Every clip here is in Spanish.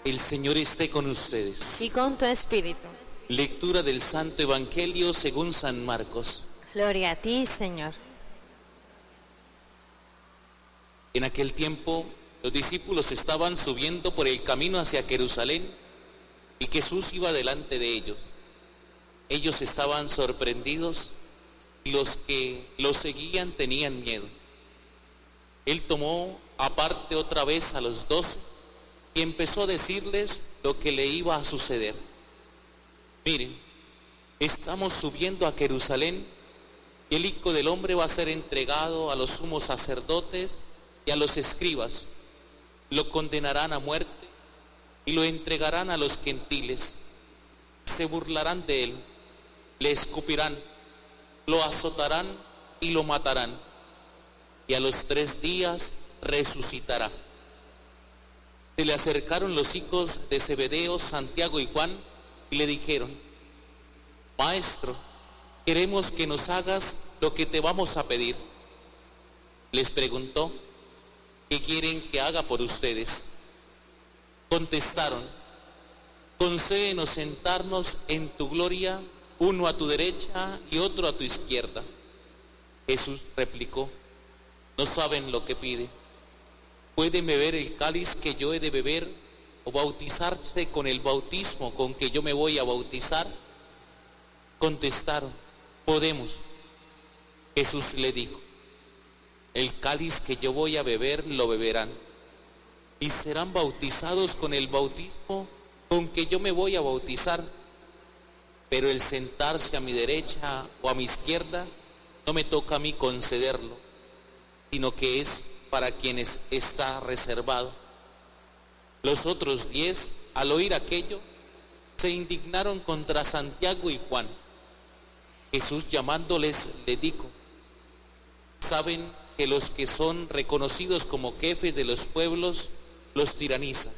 El Señor esté con ustedes. Y con tu espíritu. Lectura del Santo Evangelio según San Marcos. Gloria a ti, Señor. En aquel tiempo, los discípulos estaban subiendo por el camino hacia Jerusalén y Jesús iba delante de ellos. Ellos estaban sorprendidos y los que los seguían tenían miedo. Él tomó aparte otra vez a los 12 y empezó a decirles lo que le iba a suceder. Miren, estamos subiendo a Jerusalén y el Hijo del Hombre va a ser entregado a los sumos sacerdotes y a los escribas. Lo condenarán a muerte y lo entregarán a los gentiles. Se burlarán de él, le escupirán, lo azotarán y lo matarán. Y a los 3 días resucitará. Se le acercaron los hijos de Zebedeo, Santiago y Juan, y le dijeron: Maestro, queremos que nos hagas lo que te vamos a pedir. Les preguntó: ¿qué quieren que haga por ustedes? Contestaron: concédenos sentarnos en tu gloria, uno a tu derecha y otro a tu izquierda. Jesús replicó: no saben lo que pide. ¿Pueden beber el cáliz que yo he de beber o bautizarse con el bautismo con que yo me voy a bautizar? Contestaron: podemos. Jesús le dijo: el cáliz que yo voy a beber lo beberán y serán bautizados con el bautismo con que yo me voy a bautizar, pero el sentarse a mi derecha o a mi izquierda no me toca a mí concederlo, sino que es para quienes está reservado. Los otros 10, al oír aquello, se indignaron contra Santiago y Juan. Jesús, llamándoles, les dijo: saben que los que son reconocidos como jefes de los pueblos los tiranizan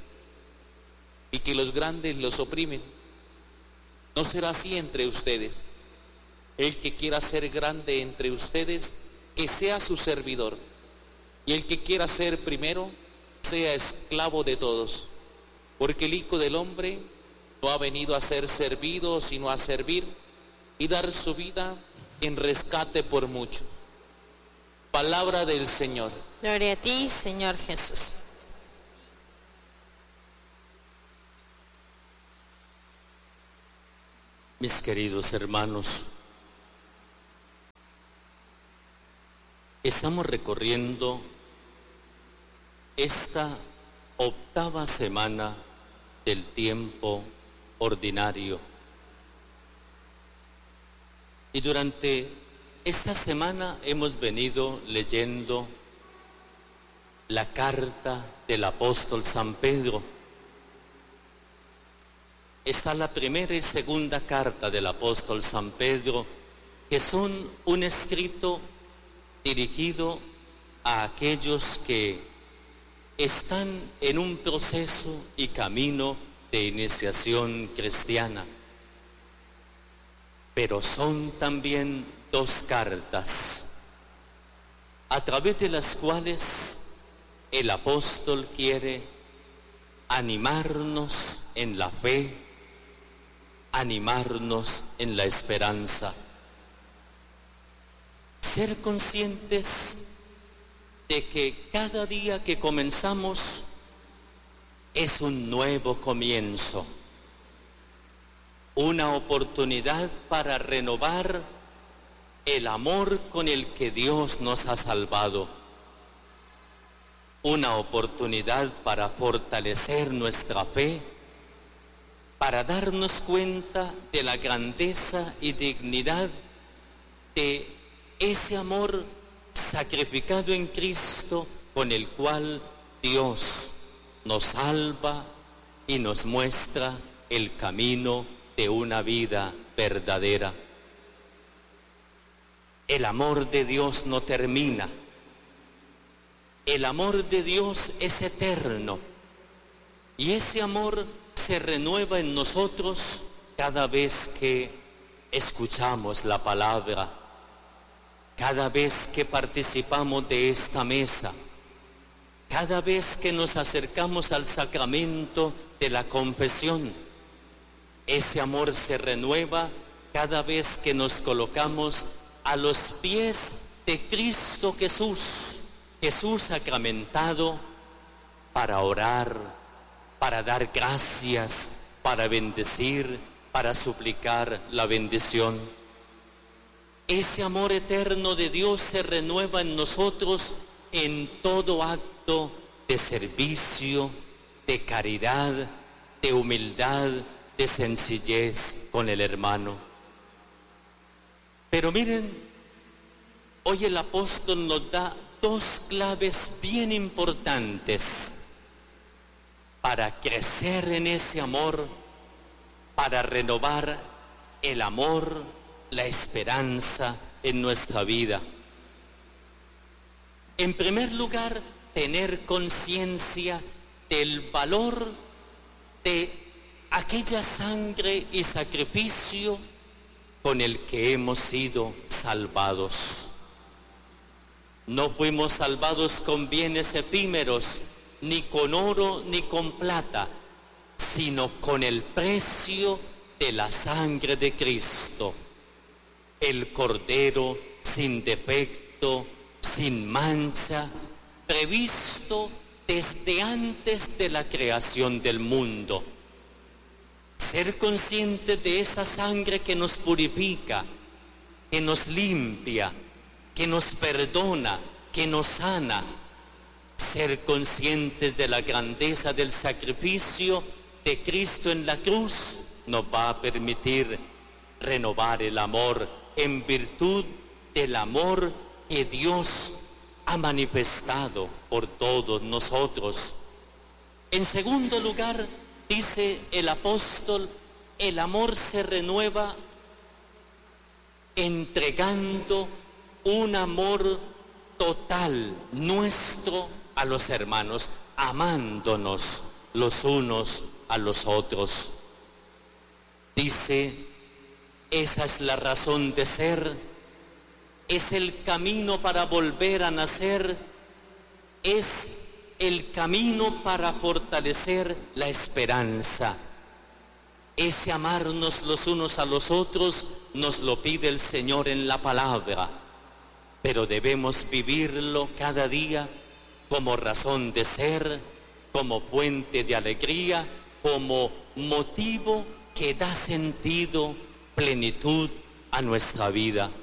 y que los grandes los oprimen. No será así entre ustedes. El que quiera ser grande entre ustedes, que sea su servidor, y el que quiera ser primero, sea esclavo de todos, porque el Hijo del Hombre no ha venido a ser servido, sino a servir y dar su vida en rescate por muchos. Palabra del Señor. Gloria a ti, Señor Jesús. Mis queridos hermanos, estamos recorriendo esta 8ª semana del tiempo ordinario. Y durante esta semana hemos venido leyendo la carta del apóstol San Pedro. Está la primera y segunda carta del apóstol San Pedro, que son un escrito dirigido a aquellos que están en un proceso y camino de iniciación cristiana. Pero son también 2 cartas, a través de las cuales el apóstol quiere animarnos en la fe, animarnos en la esperanza, ser conscientes de que cada día que comenzamos es un nuevo comienzo, una oportunidad para renovar el amor con el que Dios nos ha salvado, una oportunidad para fortalecer nuestra fe, para darnos cuenta de la grandeza y dignidad de ese amor sacrificado en Cristo, con el cual Dios nos salva y nos muestra el camino de una vida verdadera. El amor de Dios no termina. El amor de Dios es eterno. Y ese amor se renueva en nosotros cada vez que escuchamos la palabra, cada vez que participamos de esta mesa, cada vez que nos acercamos al sacramento de la confesión. Ese amor se renueva cada vez que nos colocamos a los pies de Cristo Jesús, Jesús sacramentado, para orar, para dar gracias, para bendecir, para suplicar la bendición. Ese amor eterno de Dios se renueva en nosotros en todo acto de servicio, de caridad, de humildad, de sencillez con el hermano. Pero miren, hoy el apóstol nos da dos claves bien importantes para crecer en ese amor, para renovar el amor, la esperanza en nuestra vida. En primer lugar, tener conciencia del valor de aquella sangre y sacrificio con el que hemos sido salvados. No fuimos salvados con bienes efímeros, ni con oro, ni con plata, sino con el precio de la sangre de Cristo, el Cordero sin defecto, sin mancha, previsto desde antes de la creación del mundo. Ser conscientes de esa sangre que nos purifica, que nos limpia, que nos perdona, que nos sana. Ser conscientes de la grandeza del sacrificio de Cristo en la cruz nos va a permitir renovar el amor en virtud del amor que Dios ha manifestado por todos nosotros. En segundo lugar, dice el apóstol, el amor se renueva entregando un amor total nuestro a los hermanos, amándonos los unos a los otros. Dice, esa es la razón de ser, es el camino para volver a nacer, es el camino para fortalecer la esperanza. Ese amarnos los unos a los otros nos lo pide el Señor en la palabra, pero debemos vivirlo cada día como razón de ser, como fuente de alegría, como motivo que da sentido, plenitud a nuestra vida.